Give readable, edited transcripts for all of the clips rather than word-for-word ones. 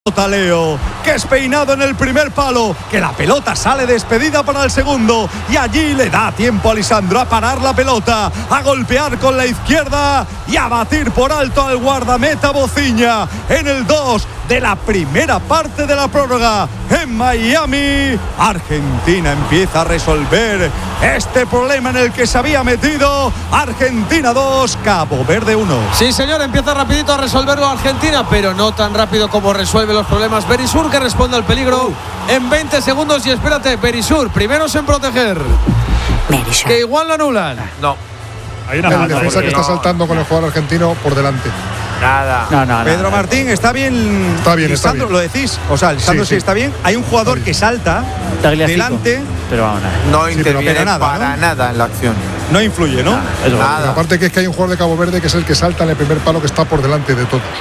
Leo, que es peinado en el primer palo, que la pelota sale despedida para el segundo y allí le da tiempo a Lisandro a parar la pelota, a golpear con la izquierda y a batir por alto al guardameta Bociña en el 2 de la primera parte de la prórroga. En Miami, Argentina empieza a resolver este problema en el que se había metido. Argentina 2, Cabo Verde 1. Sí, señor, empieza rapidito a resolverlo Argentina, pero no tan rápido como resuelve los problemas Berisur, que responde al peligro en 20 segundos. Y espérate, Berisur, primeros en proteger. Berisur. Que igual lo anulan. No. Hay una defensa que está saltando con el jugador argentino por delante. Nada. No, Pedro Martín, ¿está bien? Está bien, Lisandro, está bien. ¿lo decís? O sea, Lisandro sí está bien. Hay un jugador que salta delante, pero vamos, no interviene pero nada, para nada en la acción. No influye, ¿no? Nada. Aparte que es que hay un jugador de Cabo Verde que es el que salta en el primer palo, que está por delante de todos.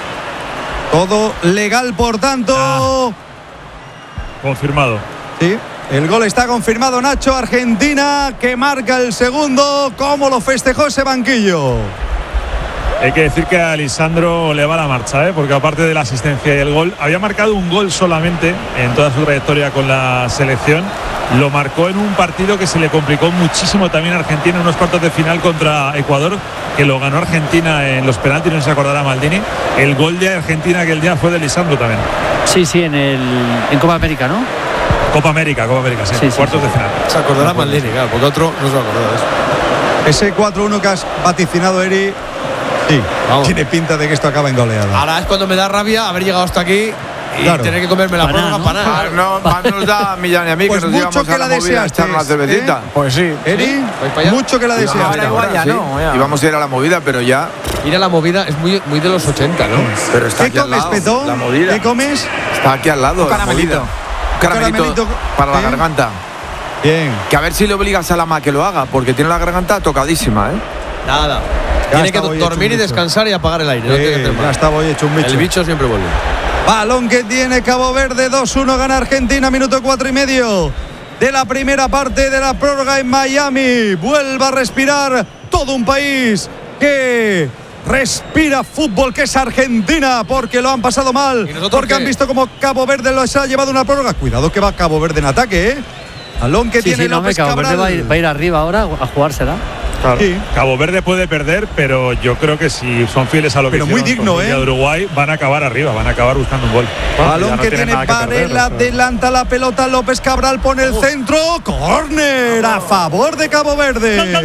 Todo legal, por tanto. Confirmado. Sí. El gol está confirmado, Nacho. Argentina que marca el segundo. ¿Cómo lo festejó ese banquillo? Hay que decir que a Lisandro le va la marcha, porque aparte de la asistencia y el gol, había marcado un gol solamente en toda su trayectoria con la selección. Lo marcó en un partido que se le complicó muchísimo también a Argentina en unos cuartos de final contra Ecuador, que lo ganó Argentina en los penaltis, no se acordará Maldini. El gol de Argentina aquel día fue de Lisandro también. Sí, en Copa América, ¿no? Copa América, sí, cuartos de final. Se acordará Maldini, claro, porque otro no se acordará de eso. Ese 4-1 que has vaticinado, Eri, sí, tiene pinta de que esto acaba en goleada. Ahora es cuando me da rabia haber llegado hasta aquí y tener que comerme la prórroga para nada. No, más nos da a Millán y a mí, pues que nos llevamos a la movida a echar una cervecita. Pues sí. Eri, mucho que la deseas. Ahora igual ya no. Y vamos a ir a la movida, pero ya. Ir a la movida es muy de los 80, ¿no? Pero está ¿Qué aquí al comes, lado, Petón? la movida. ¿Qué comes? Está aquí al lado. Un caramelito. Caramelito para la garganta. Bien. Que a ver si le obligas a Lama que lo haga, porque tiene la garganta tocadísima, Nada. Tiene que dormir y descansar y apagar el aire. No tiene que hacer más. Ya estaba hoy hecho un bicho. El bicho siempre vuelve. Balón que tiene Cabo Verde, 2-1, gana Argentina, minuto 4,5 de la primera parte de la prórroga en Miami. Vuelva a respirar todo un país que respira fútbol, que es Argentina, porque lo han pasado mal, porque han visto como Cabo Verde los ha llevado una prórroga. Cuidado que va Cabo Verde en ataque, Balón que tiene López Cabo Cabral. Verde va a ir arriba ahora a jugársela. Claro. Sí. Cabo Verde puede perder, pero yo creo que si son fieles a lo que pero muy digno, de Uruguay, van a acabar arriba, van a acabar buscando un gol. Balón que tiene Varela, adelanta la pelota, López Cabral pone el centro, córner a favor de Cabo Verde.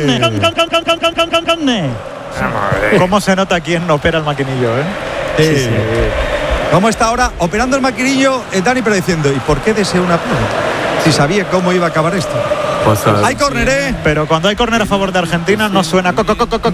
¿Cómo se nota quién opera el maquinillo, Sí. ¿Cómo está ahora operando el maquinillo, Dani, pero diciendo, ¿y por qué desea una prórroga? Si sabía cómo iba a acabar esto. Pues, hay córner, Pero cuando hay córner a favor de Argentina no suena no.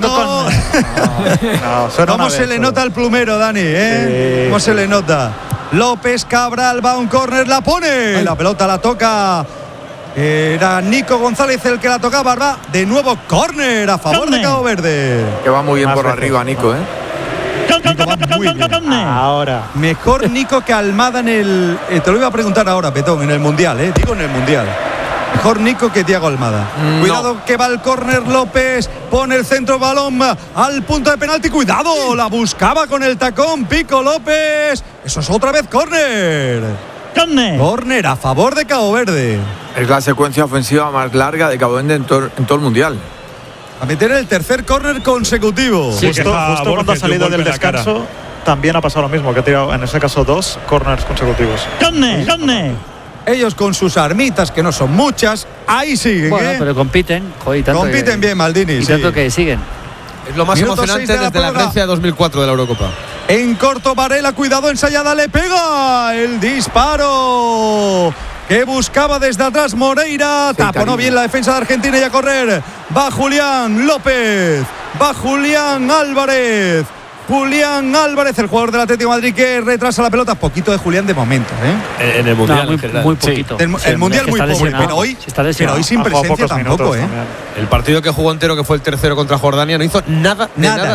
Suena. ¿Cómo se le nota al plumero, Dani? Sí. ¿Cómo se le nota? López Cabral va a un córner, la pone. La pelota la toca. Era Nico González el que la tocaba. Va de nuevo córner a favor de Cabo Verde. Que va muy bien por arriba, Nico, Nico va muy bien. Ahora. Mejor Nico que Almada en el. Te lo iba a preguntar ahora, Petón, en el Mundial, digo en el Mundial. Mejor Nico que Thiago Almada. Cuidado que va el córner, López pone el centro, balón al punto de penalti. Cuidado, la buscaba con el tacón Pico López. Eso es otra vez córner. Córner a favor de Cabo Verde. Es la secuencia ofensiva más larga de Cabo Verde en todo el mundial. A meter el tercer córner consecutivo. Sí, justo cuando ha salido del descanso también ha pasado lo mismo, que ha tirado en ese caso 2 corners consecutivos. Ellos con sus armitas, que no son muchas, ahí siguen. Bueno, pero compiten. Joder, tanto compiten bien, Maldini. Y tanto que siguen. Es lo más emocionante desde la Grecia 2004 de la Eurocopa. En corto, Varela, cuidado, ensayada, le pega el disparo que buscaba desde atrás Moreira. Taponó bien la defensa de Argentina y a correr. Va Julián López, va Julián Álvarez. Julián Álvarez, el jugador del Atlético de Madrid, que retrasa la pelota. Poquito de Julián de momento, En el Mundial, muy poquito. El Mundial muy pobre, pero hoy sin presencia tampoco, El partido que jugó entero, que fue el tercero contra Jordania, no hizo nada.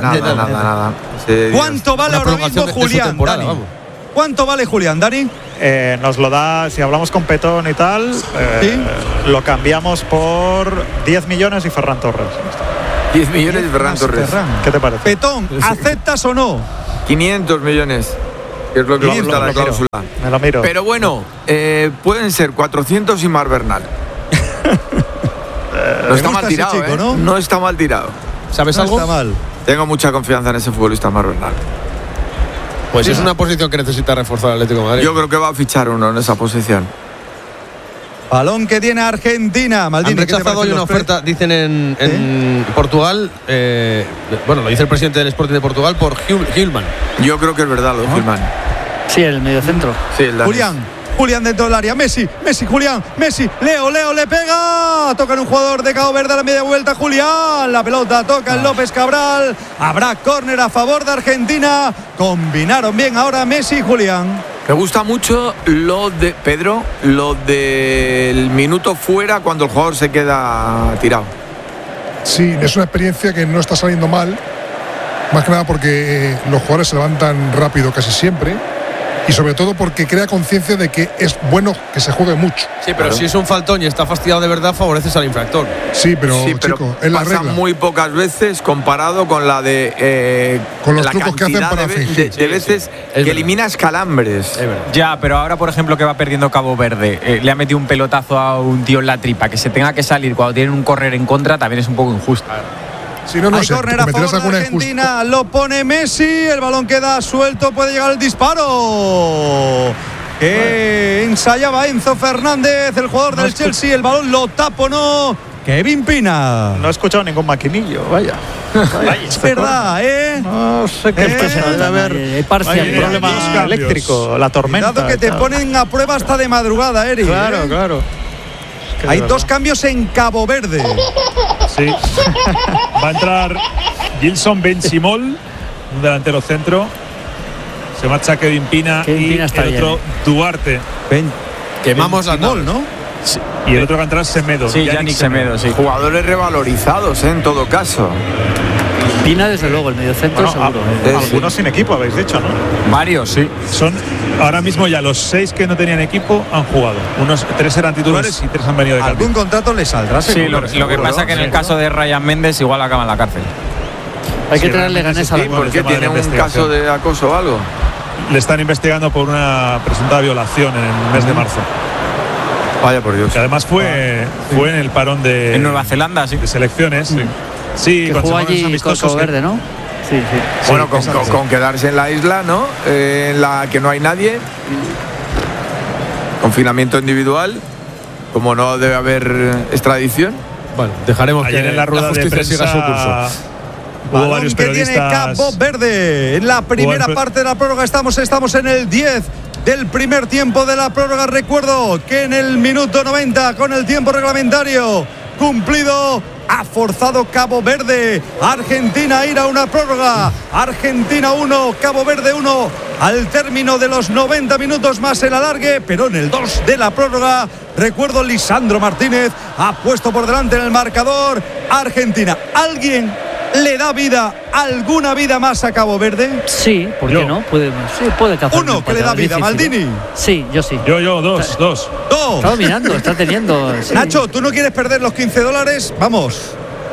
¿Cuánto vale ahora mismo Julián, Dani? ¿Cuánto vale Julián, Dani? Nos lo da, si hablamos con Petón y tal, lo cambiamos por 10 millones y Ferran Torres. 10 millones de Ferran Torres. ¿Qué te parece? Petón, ¿aceptas o no? 500 millones. que es lo que me gusta la cláusula. Me lo miro. Pero bueno, pueden ser 400 y Mar Bernal. No está mal tirado, chico, ¿no? No está mal tirado. ¿Sabes algo? No está mal. Tengo mucha confianza en ese futbolista Mar Bernal. Pues es una posición que necesita reforzar el Atlético de Madrid. Yo creo que va a fichar uno en esa posición. Balón que tiene Argentina. Maldini, han rechazado hoy una oferta, dicen en Portugal, bueno, lo dice el presidente del Sporting de Portugal, por Hillman. Yo creo que es verdad lo de Hillman. Sí, el mediocentro. Sí, el Julián dentro del área, Messi, Julián, Messi, Leo le pega, toca en un jugador de Cabo Verde a la media vuelta, Julián, la pelota toca en López Cabral, habrá córner a favor de Argentina, combinaron bien ahora Messi y Julián. Me gusta mucho lo de Pedro, lo del minuto fuera cuando el jugador se queda tirado. Sí, es una experiencia que no está saliendo mal, más que nada porque los jugadores se levantan rápido casi siempre. Y sobre todo porque crea conciencia de que es bueno que se juegue mucho. Sí, pero si es un faltón y está fastidiado de verdad, favoreces al infractor. Sí, pero chico, es la regla. Pasa muy pocas veces comparado con la de con los trucos que hacen para fingir. De veces que eliminas calambres. Ya, pero ahora, por ejemplo, que va perdiendo Cabo Verde, le ha metido un pelotazo a un tío en la tripa, que se tenga que salir cuando tienen un córner en contra, también es un poco injusto. Si no, hay córner a favor de Argentina, lo pone Messi, el balón queda suelto, puede llegar el disparo. Ensayaba Enzo Fernández, el jugador del Chelsea, el balón lo taponó Kevin Pina. No he escuchado ningún maquinillo, vaya. Es verdad, No sé qué puede haber. Parcial. Problema eléctrico, la tormenta. Cuidado que te ponen a prueba hasta de madrugada, Eric. Claro. Hay dos cambios en Cabo Verde. Sí. Va a entrar Gilson Benchimol, un delantero centro. Se marcha Kevin Pina y el otro Duarte. Quemamos la Benchimol, ¿no? Sí. Y el otro que va a entrar Semedo. Sí, Yannick Semedo, sí. Jugadores revalorizados, en todo caso. Pina, desde luego, el mediocentro seguro. Algunos sin equipo, habéis dicho, ¿no? Varios, sí. Son ahora mismo ya los 6 que no tenían equipo han jugado. 3 eran titulares y 3 han venido de cambio. Algún contrato le saldrá. Sí, lo que pasa es que en el caso de Ryan Méndez igual acaba en la cárcel. Hay que traerle ganas a la porque tiene un caso de acoso o algo. Le están investigando por una presunta violación en el mes de marzo. Vaya por Dios. Que además fue en el parón de en Nueva Zelanda, sí. De selecciones. Sí, que jugó allí con Cabo Verde, ¿no? Sí. Bueno, con quedarse en la isla, ¿no? En la que no hay nadie. Confinamiento individual. Como no debe haber extradición. Bueno, dejaremos ayer que en la rueda de prensa siga su curso. Hubo varios periodistas. Tiene Cabo Verde. En la primera parte de la prórroga estamos en el 10 del primer tiempo de la prórroga. Recuerdo que en el minuto 90, con el tiempo reglamentario cumplido, ha forzado Cabo Verde. Argentina a ir a una prórroga. Argentina 1, Cabo Verde 1 al término de los 90 minutos más el alargue, pero en el 2 de la prórroga, recuerdo, Lisandro Martínez ha puesto por delante en el marcador Argentina. ¿Alguien le da vida, alguna vida más a Cabo Verde? Sí, ¿por qué no? Puede cazar. Uno que le da vida, Maldini. Sí, yo sí. Yo, dos. Está dominando, está teniendo. Sí. Nacho, ¿tú no quieres perder los $15? Vamos.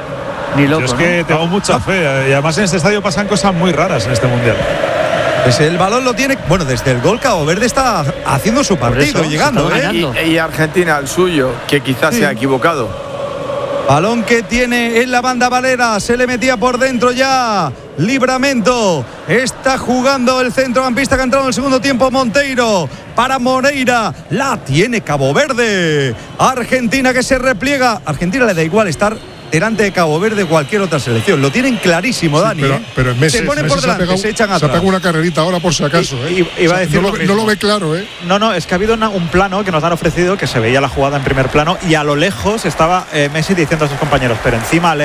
Ni loco. Yo es que tengo mucha fe. Y además en este estadio pasan cosas muy raras en este mundial. Pues el balón lo tiene. Bueno, desde el gol Cabo Verde está haciendo su partido, llegando. Y Argentina el suyo, que quizás se ha equivocado. Balón que tiene en la banda Valera, se le metía por dentro ya. Libramento, está jugando el centrocampista que ha entrado en el segundo tiempo, Monteiro. Para Moreira, la tiene Cabo Verde. Argentina que se repliega. Argentina le da igual estar delante de Cabo Verde cualquier otra selección. Lo tienen clarísimo, Dani. Pero en Messi, se ponen por delante, se echan atrás. Se ha pegado una carrerita ahora por si acaso. Iba a decir no lo ve claro, ¿eh? No, es que ha habido un plano que nos han ofrecido que se veía la jugada en primer plano y a lo lejos estaba Messi diciendo a sus compañeros, pero encima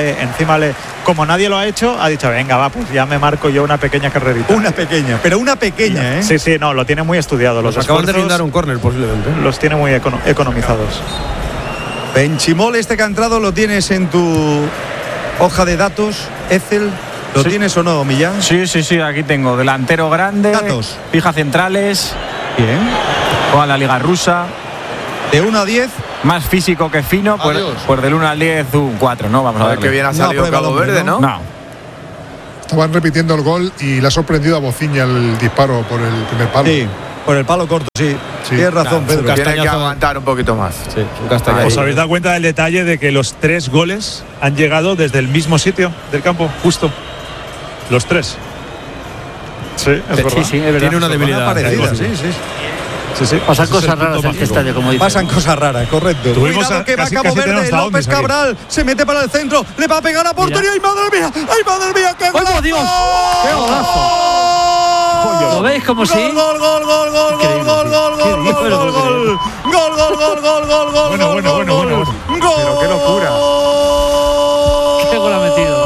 como nadie lo ha hecho, ha dicho, venga, va, pues ya me marco yo una pequeña carrerita. Una pequeña, ¿eh? Sí, no, lo tiene muy estudiado. Los acaban de brindar un córner posiblemente. Los tiene muy economizados. Benchimol, este que ha entrado, lo tienes en tu hoja de datos, Excel. ¿Lo tienes o no, Millán? Sí, aquí tengo. Delantero grande. Datos. Fija centrales. Bien. Juega en la Liga Rusa. De 1 a 10. Más físico que fino. Pues del 1 al 10, un 4, ¿no? Vamos a ver. Que bien ha salido Cabo Verde, ¿no? No. estaban repitiendo el gol y le ha sorprendido a Bociña el disparo por el primer palo. Sí, por el palo corto, sí. Tienes razón, Pedro. Tiene que aguantar un poquito más. Sí, un castañazo. ¿Os habéis dado cuenta del detalle de que los 3 goles han llegado desde el mismo sitio del campo? Justo. Los 3. Sí, es verdad. Sí, es verdad. Tiene una debilidad. Parecida, sí. Sí. Pasan Ese es cosas el raras punto en este mágico. estadio, como dicen. Pasan cosas raras, correcto. Tuvimos Cuidado que va casi Cabo tenemos Verde, hasta López ovnis aquí. Cabral se mete para el centro, le va a pegar a portería. ¡Ay, madre mía! ¡Ay, madre mía! ¡Qué golazo! Dios! ¡Qué golazo! ¿Lo veis como sí? Gol. Bueno. Pero qué locura. ¡Qué gol ha metido!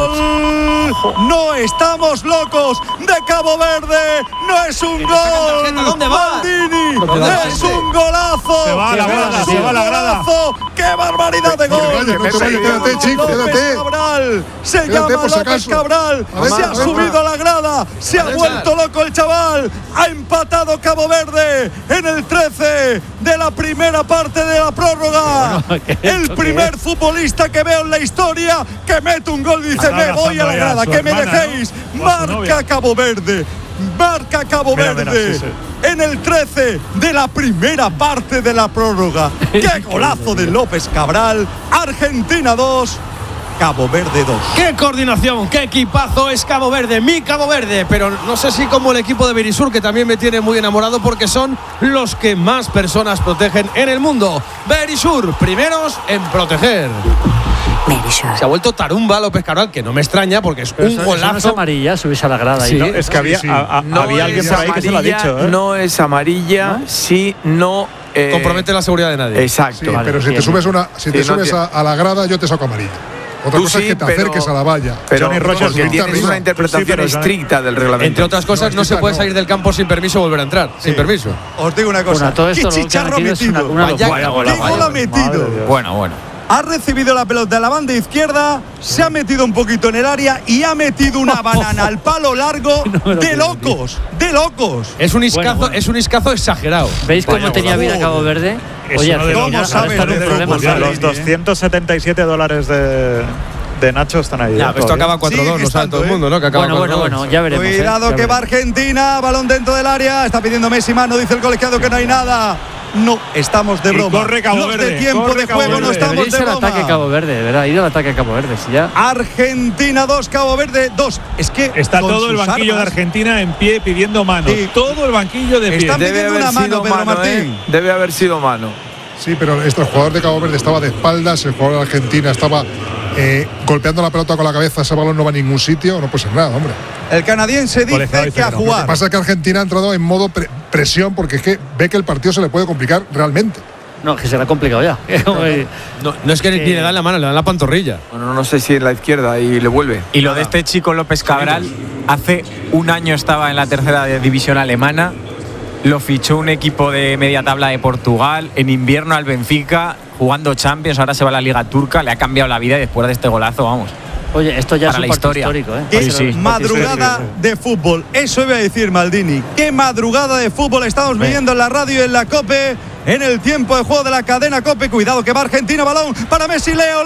No estamos locos de Cabo Verde. No es un gol. ¿Dónde va? Maldini. Es un golazo. Se va a la grada, se va a la grada. ¡Qué barbaridad de gol! No te vayas, quédate, chico, López quédate. Cabral. Se Quédate, llama por si López acaso. Cabral. A ver, Se ha subido a la grada. Se ha vuelto loco el chaval. Ha empatado Cabo Verde en el 13 de la primera parte de la prórroga. El primer futbolista que veo en la historia que mete un gol y dice: me voy a la grada, que me dejéis. Marca Cabo Verde. Marca Cabo Verde en el 13 de la primera parte de la prórroga. ¡Qué golazo de López Cabral! Argentina 2, Cabo Verde 2. ¡Qué coordinación! ¡Qué equipazo es Cabo Verde! Mi Cabo Verde, pero no sé si como el equipo de Berisur, que también me tiene muy enamorado porque son los que más personas protegen en el mundo. Berisur, primeros en proteger. Se ha vuelto tarumba López Cabral, que no me extraña porque es un golazo. No es amarilla, subirse a la grada. Sí, y no. Es que había alguien por ahí que se lo ha dicho. No es amarilla, si no compromete la seguridad de nadie. Exacto. Sí, pero si te subes, a la grada, yo te saco amarilla. Otra Tú cosa es sí, que te pero- acerques a la valla. Pero Johnny Rogers porque grita tienes arriba. una interpretación Sí, pero Johnny- estricta del reglamento. Entre otras cosas, no se esta puede no. salir del campo sin permiso y volver a entrar. Sin permiso. Os digo una cosa. Bueno, todo esto ¡Qué lo que ha chicharro metido es metido! una Vaya locura. gol, ¡Qué gol ha metido! Bueno. Ha recibido la pelota en la banda izquierda, se ha metido un poquito en el área y ha metido una banana al palo largo de locos, de locos. Es un iscazo, Bueno. es un iscazo exagerado. ¿Veis cómo Vaya tenía golazo. vida Cabo Verde? Es Oye, uno de los Argentina ¿Cómo ahora está en sabe un de problema. fútbol? Los $277 de Nacho están ahí. Ya, esto acaba 4-2, Sigue lo sabe estando, todo el mundo, ¿no? Que acaba Bueno, 4-2. ya veremos. Cuidado ya que va veremos. Argentina, balón dentro del área, está pidiendo Messi mano, dice el colegiado que no hay nada. No, estamos de Y broma. corre Cabo Los de Verde, tiempo corre de Cabo juego no Verde. estamos Debería de ser broma. ataque Cabo Verde, ¿verdad? Ir al ataque Cabo Verde. Si ya. Argentina 2, Cabo Verde 2. Es que Está con todo el sus banquillo de armas, Argentina en pie pidiendo mano. Sí. Todo el banquillo de pie. Están Debe pidiendo haber una mano, sido Pedro mano, Martín. Debe haber sido mano. Sí, pero el jugador de Cabo Verde estaba de espaldas, el jugador de Argentina estaba golpeando la pelota con la cabeza, ese balón no va a ningún sitio, no puede ser nada, hombre. El canadiense Colegiado dice dice que a que no. Lo que jugar. pasa es que Argentina ha entrado en modo presión porque es que ve que el partido se le puede complicar realmente. No, que se le ha complicado ya. No es que ni le dan la mano, le dan la pantorrilla. Bueno, no sé si en la izquierda y le vuelve. Y lo de este chico López Cabral, hace un año estaba en la tercera división alemana, lo fichó un equipo de media tabla de Portugal, en invierno al Benfica, jugando Champions, ahora se va a la Liga Turca, le ha cambiado la vida y después de este golazo, vamos. Oye, esto ya Para es la un partido historia. histórico, ¿eh? Qué Sí, sí. madrugada de fútbol. Eso iba a decir Maldini. Qué madrugada de fútbol estamos viviendo en la radio y en la COPE. En el tiempo de juego de la cadena COPE. Cuidado que va Argentina. Balón para Messi. Leo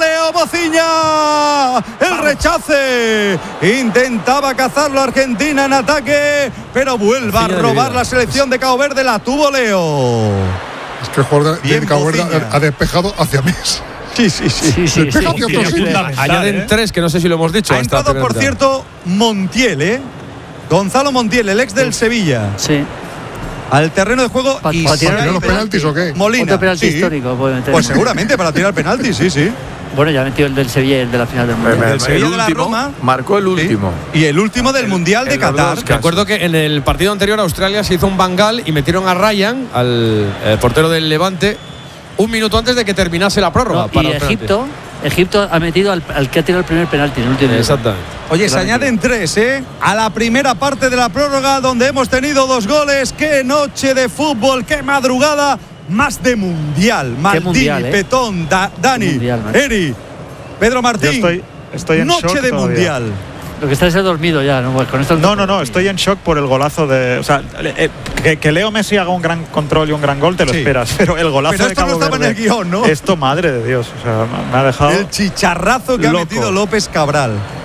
Bociña. El rechace. Intentaba cazarlo Argentina en ataque. Pero vuelve a Bociña de robar vida. la selección de Cabo Verde. La tuvo Leo. Es que el jugador Bien, de Cabo Verde Bociña. ha despejado hacia Messi. Sí, sí, sí. Sí, sí, Despeja hacia otro sitio. Añaden 3, que no sé si lo hemos dicho. Ha hasta entrado, por primera cierto, Montiel, ¿eh? Gonzalo Montiel, el ex del Sevilla. Sí. Al terreno de juego Pa- y pa si tirar hay los penaltis o qué? Molina. Otro penalti sí. histórico puede meter. Pues seguramente para tirar penaltis, sí, sí. Bueno, ya ha metido el del Sevilla y el de la final del Mundial. El Sevilla de la último, Roma. marcó el Sí. último. Y el último del Mundial de en los Qatar. dos Me acuerdo que en el partido anterior a Australia se hizo un bangal y metieron a Ryan, al portero del Levante, un minuto antes de que terminase la prórroga. No, para y los penaltis. Egipto ha metido al que ha tirado el primer penalti en el último minuto. Exactamente. Oye, se Claro que añaden 3, ¿eh? A la primera parte de la prórroga donde hemos tenido 2 goles. ¡Qué noche de fútbol! ¡Qué madrugada! Más de mundial. Maldini, mundial, ¿eh? Petón, Dani, Qué mundial, macho. Eri, Pedro Yo Martín. estoy en noche shock de todavía. mundial. Lo que está es dormido ya, ¿no? Pues con esto No, estoy en shock por el golazo de. O sea, que Leo Messi haga un gran control y un gran gol, te lo Sí. esperas. Pero el golazo Pero de esto no Cabo estaba en Verde, el guión, ¿no? Esto, madre de Dios. O sea, me ha dejado. El chicharrazo que ha loco. metido López Cabral.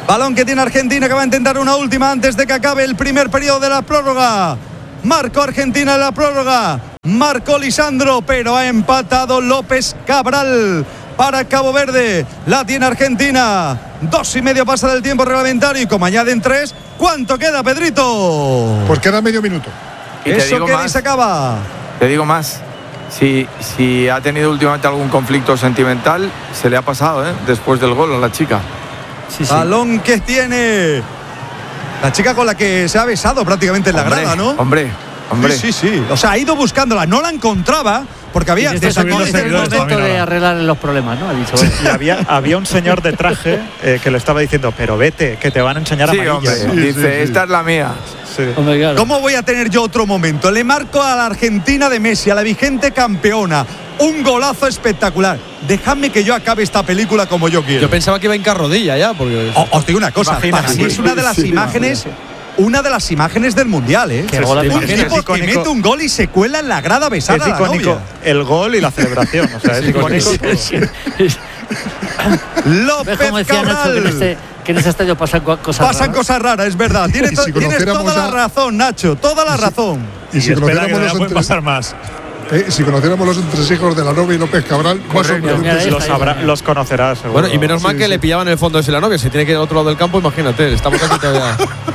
Balón que tiene Argentina, que va a intentar una última antes de que acabe el primer periodo de la prórroga. Marcó Argentina en la prórroga. Marcó Lisandro, pero ha empatado López Cabral para Cabo Verde. La tiene Argentina. 2:30 pasa del tiempo reglamentario y como añaden 3, ¿cuánto queda, Pedrito? Pues queda medio minuto. Y te eso digo queda más, y se acaba. Te digo más. Si ha tenido últimamente algún conflicto sentimental, se le ha pasado, después del gol a la chica. Sí, sí. Balón que tiene la chica con la que se ha besado prácticamente en la grada, ¿no? Hombre. Sí. O sea, ha ido buscándola, no la encontraba porque había... Este es el subiendo seguidores momento también de ahora. arreglar los problemas, ¿no? Ha dicho. Y había un señor de traje que le estaba diciendo, pero vete, que te van a enseñar Sí, amarillas. hombre. Dice, esta es la mía. Sí. Hombre, claro. ¿Cómo voy a tener yo otro momento? Le marco a la Argentina de Messi, a la vigente campeona. Un golazo espectacular. Dejadme que yo acabe esta película como yo quiero. Yo pensaba que iba a hincar rodilla ya, porque. Os digo una cosa, Imagina, para mí es una de las imágenes. Una de las imágenes del mundial, ¿eh? Qué golazo. Un Es tipo que icónico. mete un gol y se cuela en la grada besada Es a la icónico novia. el gol y la celebración. O sea, es icónico. ¿Ves López cómo decía Nacho que en ese estadio pasan cosas Pasan raras? cosas raras, es verdad. Tienes, Y si tienes conociéramos toda la razón, Nacho, toda la razón. Y si espera que conociéramos no pueden pasar más. si conociéramos los entresijos de la novia y López Cabral, más o menos. Mira, Los conocerás, seguro. Bueno, y menos mal que le pillaban en el fondo de la novia. Si tiene que ir al otro lado del campo, imagínate. Estamos aquí todavía.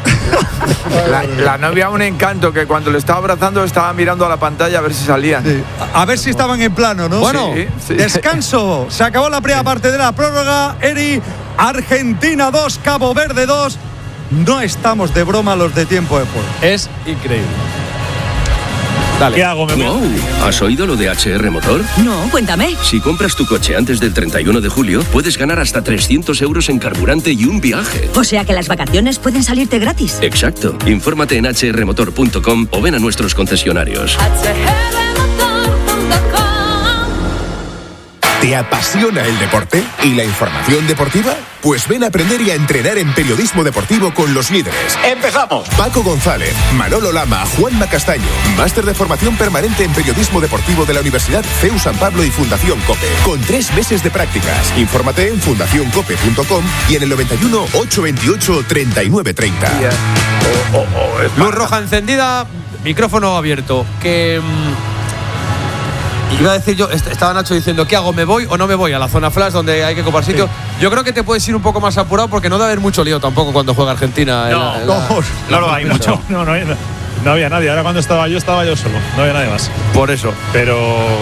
La novia, un encanto, que cuando le estaba abrazando estaba mirando a la pantalla a ver si salían. Sí. A ver si estaban en plano, ¿no? Bueno, Sí. descanso. Se acabó la primera parte de la prórroga. Eri, Argentina 2, Cabo Verde 2. No estamos de broma los de tiempo de juego. Es increíble. Dale. ¿Qué hago? Wow, ¿has oído lo de HR Motor? No, cuéntame. Si compras tu coche antes del 31 de julio, puedes ganar hasta 300 euros en carburante y un viaje. O sea que las vacaciones pueden salirte gratis. Exacto. Infórmate en hrmotor.com o ven a nuestros concesionarios. ¿Te apasiona el deporte y la información deportiva? Pues ven a aprender y a entrenar en periodismo deportivo con los líderes. ¡Empezamos! Paco González, Manolo Lama, Juanma Castaño. Máster de formación permanente en periodismo deportivo de la Universidad CEU San Pablo y Fundación COPE. Con 3 meses de prácticas. Infórmate en fundacioncope.com y en el 91 828 3930. Luz roja encendida, micrófono abierto. Que. Iba a decir yo, estaba Nacho diciendo, ¿qué hago? ¿Me voy o no me voy a la zona flash donde hay que copar sitio? Yo creo que te puedes ir un poco más apurado porque no debe haber mucho lío tampoco cuando juega Argentina. No lo hay mucho. No había nadie. Ahora cuando estaba yo solo. No había nadie más. Por eso. Pero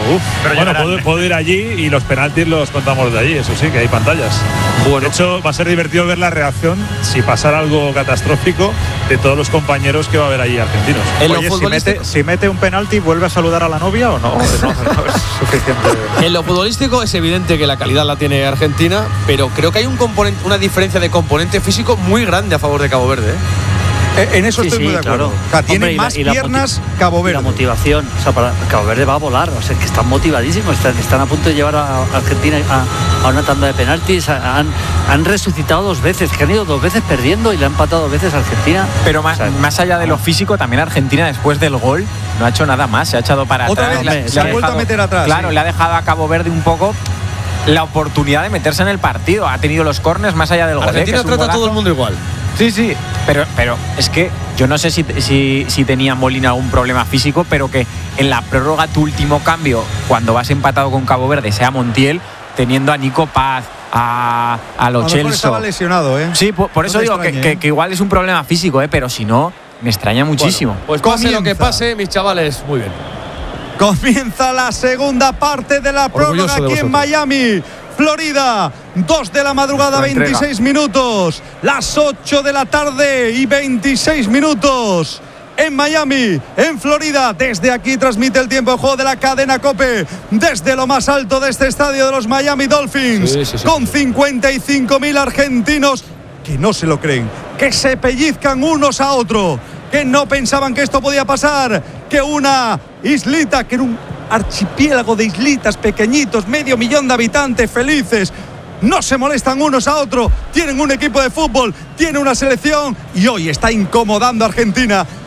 puedo ir allí y los penaltis los contamos de allí. Eso sí, que hay pantallas. Bueno. De hecho, va a ser divertido ver la reacción, si pasara algo catastrófico, de todos los compañeros que va a haber allí argentinos. Oye, si mete un penalti, ¿vuelve a saludar a la novia o no? No es suficiente. En lo futbolístico es evidente que la calidad la tiene Argentina, pero creo que hay una diferencia de componente físico muy grande a favor de Cabo Verde, ¿eh? En eso estoy muy de acuerdo. Claro. O sea, tiene Hombre, más piernas Cabo Verde. La motivación, o sea, para Cabo Verde va a volar, o sea, que están motivadísimos, están a punto de llevar a Argentina a una tanda de penaltis, han resucitado 2 veces, que han ido 2 veces perdiendo y le han empatado 2 veces a Argentina. Pero más allá de lo físico, también Argentina después del gol no ha hecho nada más, se ha echado para Otra atrás. vez, se ha vuelto a meter atrás. Claro, sí. le ha dejado a Cabo Verde un poco la oportunidad de meterse en el partido. Ha tenido los córners más allá del gol. Argentina trata a todo el mundo igual. Sí, pero es que yo no sé si tenía Molina algún problema físico, pero que en la prórroga tu último cambio, cuando vas empatado con Cabo Verde, sea Montiel, teniendo a Nico Paz, a Lo Celso. Estaba lesionado, ¿eh? Sí, por eso digo que igual es un problema físico, pero si no, me extraña muchísimo. Bueno, pues pase lo que pase, mis chavales, muy bien. Comienza la segunda parte de la prórroga aquí en Miami, Florida. 2 de la madrugada, 26 minutos. Las 8 de la tarde y 26 minutos. En Miami, en Florida. Desde aquí transmite el tiempo de juego de la cadena COPE. Desde lo más alto de este estadio de los Miami Dolphins. Sí. Con 55.000 argentinos que no se lo creen, que se pellizcan unos a otros, que no pensaban que esto podía pasar, que una islita, que era un archipiélago de islitas pequeñitos, 500.000 de habitantes felices, no se molestan unos a otros, tienen un equipo de fútbol, tienen una selección y hoy está incomodando a Argentina.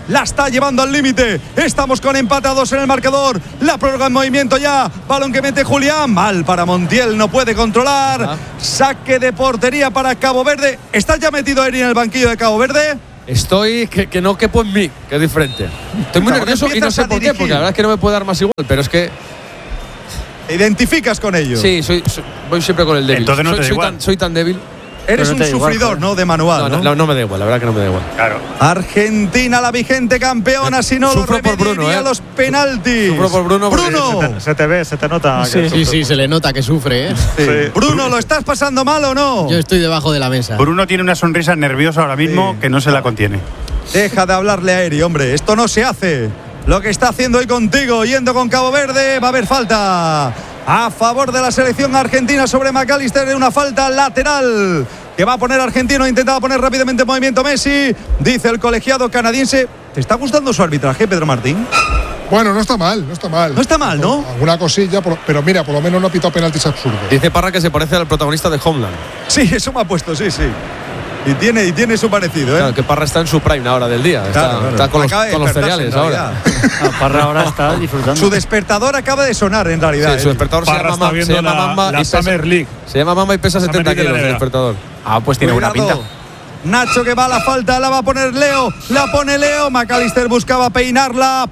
la está llevando al límite. Estamos con empate a 2 en el marcador. La prórroga en movimiento ya. Balón que mete Julián. Mal para Montiel, no puede controlar. Saque de portería para Cabo Verde. ¿Estás ya metido, Eri, en el banquillo de Cabo Verde? Estoy que no quepo en mí, que es diferente. Estoy muy nervioso y no sé por qué, porque la verdad es que no me puede dar más igual, pero es que ¿te identificas con ello? Sí, voy siempre con el débil. Entonces no te da igual. Soy tan débil. Eres un sufridor, ¿no? De manual, ¿no? No me da igual, la verdad que no me da igual. Claro. Argentina, la vigente campeona, si no lo remediaría los penaltis. Sufro por Bruno. Bruno. Se te ve, se te nota. Sí, se le nota que sufre, ¿eh? Sí. Bruno, ¿lo estás pasando mal o no? Yo estoy debajo de la mesa. Bruno tiene una sonrisa nerviosa ahora mismo que no se la contiene. Deja de hablarle a Eri, hombre. Esto no se hace. Lo que está haciendo hoy contigo, yendo con Cabo Verde, va a haber falta a favor de la selección argentina sobre McAllister, una falta lateral que va a poner argentino. Intentaba poner rápidamente en movimiento Messi. Dice el colegiado canadiense. ¿Te está gustando su arbitraje, Pedro Martín? Bueno, no está mal, no está mal. No está mal, ¿no? Alguna cosilla, pero mira, por lo menos no ha pitado penaltis absurdos. Dice Parra que se parece al protagonista de Homeland. Sí, eso me ha puesto, sí. Y tiene su parecido, ¿eh? Claro, que Parra está en su prime ahora del día. Está con los cereales ahora. Parra ahora está disfrutando. Su despertador acaba de sonar, en realidad. Sí, su despertador se llama Mamba. La Summer League. Se llama Mamba y pesa 70 kilos el despertador. Pues tiene buena pinta. Nacho, que va a la falta, la va a poner Leo. La pone Leo. McAllister buscaba peinarla.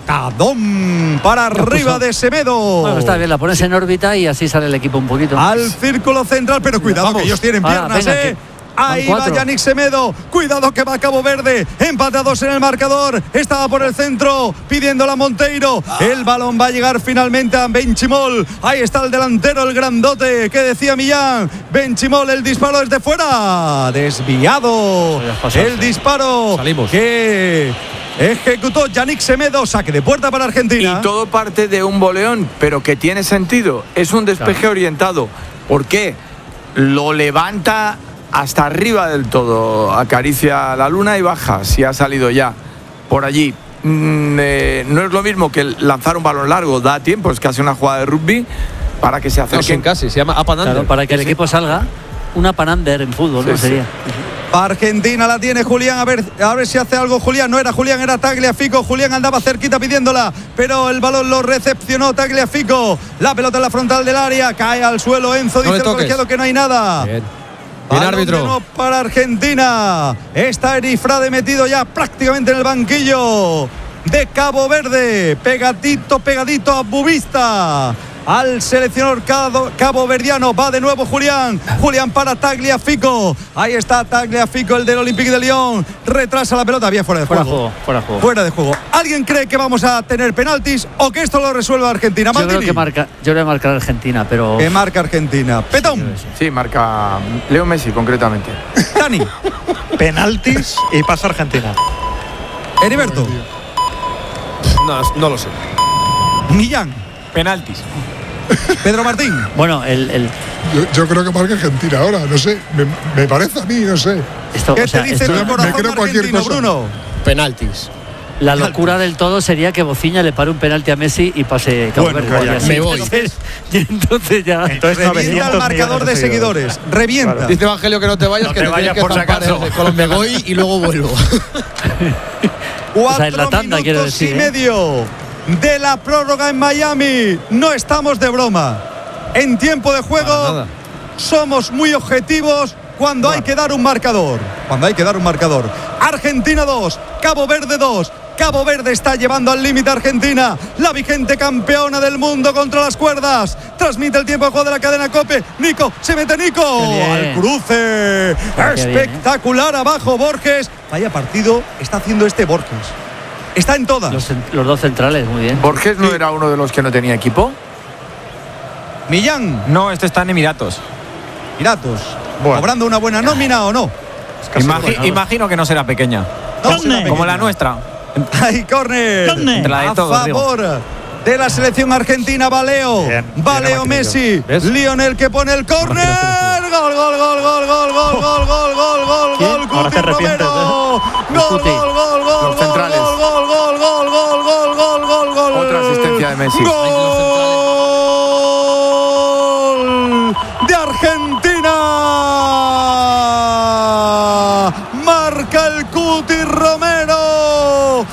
Patadón para arriba de Semedo. Bueno, está bien, la pones en órbita y así sale el equipo un poquito. Al círculo central, pero cuidado, que ellos tienen piernas, venga, Ahí va Yannick Semedo. Cuidado que va Cabo Verde. Empatados en el marcador. Estaba por el centro pidiéndola a Monteiro. El balón va a llegar finalmente a Benchimol. Ahí está el delantero, el grandote que decía Millán. Benchimol, el disparo desde fuera. Desviado. El disparo. Salimos. Que ejecutó Yannick Semedo. Saque de puerta para Argentina. Y todo parte de un boleón, pero que tiene sentido. Es un despeje orientado. ¿Por qué? Lo levanta hasta arriba del todo, acaricia la luna y baja, si ha salido ya por allí. No es lo mismo que lanzar un balón largo, da tiempo, es casi una jugada de rugby para que se acerquen. Casi, se llama up and under. Claro, para que el equipo salga, una up and under en fútbol, ¿no? Sería. Argentina la tiene Julián, a ver si hace algo Julián. No era Julián, era Tagliafico. Julián andaba cerquita pidiéndola, pero el balón lo recepcionó Tagliafico. La pelota en la frontal del área, cae al suelo Enzo, dice el colegiado que no hay nada. Bien, árbitro. No para Argentina. Está Erifrade metido ya prácticamente en el banquillo de Cabo Verde. Pegadito a Bubista. Al seleccionador caboverdiano. Va de nuevo Julián para Tagliafico. Ahí está Tagliafico, el del Olympique de Lyon. Retrasa la pelota, bien fuera de juego. Fuera de juego. ¿Alguien cree que vamos a tener penaltis o que esto lo resuelva Argentina? Yo creo que marcar Argentina, pero que marca Argentina. Petón. Sí, marca Leo Messi concretamente. Dani. Penaltis y pasa Argentina. Heriberto. No lo sé. Millán. Penaltis. Pedro Martín. Bueno, yo creo que marca Argentina ahora, no sé. Me parece a mí, no sé. ¿Qué te dice el corazón me creo cualquier cosa. Bruno? Penaltis. La locura del todo sería que Bociña le pare un penalti a Messi y pase Cabo Verde. Me voy. Entonces ya. Revienta el marcador de seguidores. Revienta. Claro. Dice Evangelio que no te vayas, que te vayas por si acaso. Me voy y luego vuelvo. 4 minutos y medio de la prórroga en Miami. No estamos de broma. En tiempo de juego somos muy objetivos cuando hay que dar un marcador. Argentina 2, Cabo Verde 2. Cabo Verde está llevando al límite a Argentina, la vigente campeona del mundo, contra las cuerdas. Transmite el tiempo de juego de la cadena COPE. Nico, se mete Nico al cruce. Espectacular abajo Borges. Vaya partido está haciendo este Borges. Está en todas. Los dos centrales, muy bien. ¿Borges no era uno de los que no tenía equipo? Millán. No, este está en Emiratos. ¿Cobrando una buena nómina o no? Imagino que no será pequeña. Como la nuestra. Hay córner a favor de la selección argentina. Valeo Messi. Lionel que pone el córner. Gol. Cuti Romero. Gol. Los centrales. Gol. Otra asistencia de Messi. Gol de Argentina. Marca el Cuti Romero.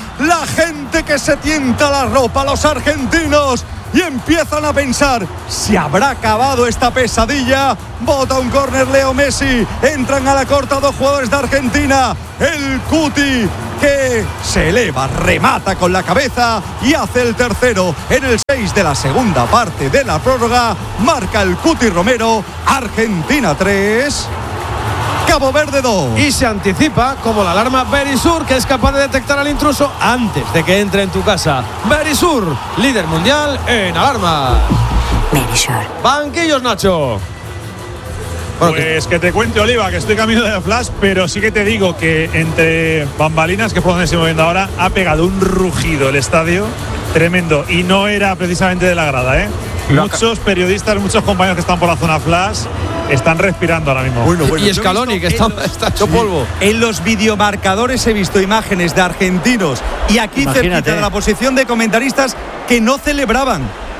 que se tienta la ropa los argentinos y empiezan a pensar si habrá acabado esta pesadilla. Bota un córner Leo Messi, entran a la corta 2 jugadores de Argentina. El Cuti que se eleva, remata con la cabeza y hace el tercero en el 6 de la segunda parte de la prórroga. Marca el Cuti Romero. Argentina 3, Cabo Verde 2. Y se anticipa como la alarma Berisur, que es capaz de detectar al intruso antes de que entre en tu casa. Berisur, líder mundial en alarma. Berisur. Banquillos, Nacho. Bueno, pues que te cuente, Oliva, que estoy camino de Flash, pero sí que te digo que entre bambalinas, que es por donde estoy moviendo ahora, ha pegado un rugido el estadio tremendo y no era precisamente de la grada, ¿eh? Muchos periodistas, muchos compañeros que están por la zona Flash están respirando ahora mismo. Y Scaloni, que está hecho polvo. En los videomarcadores he visto imágenes de argentinos y aquí cerquita de la posición de comentaristas que no celebraban,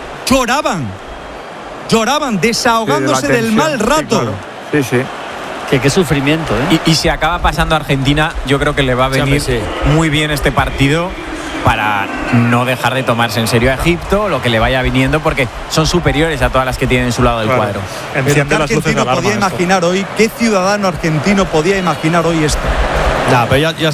lloraban, desahogándose del mal rato. Sí, sí. Qué sufrimiento, ¿eh? Y si acaba pasando Argentina, yo creo que le va a venir muy bien este partido para no dejar de tomarse en serio a Egipto, lo que le vaya viniendo, porque son superiores a todas las que tienen en su lado del cuadro. Pero ¿qué argentino podía imaginar hoy? ¿Qué ciudadano argentino podía imaginar hoy esto? Pero ya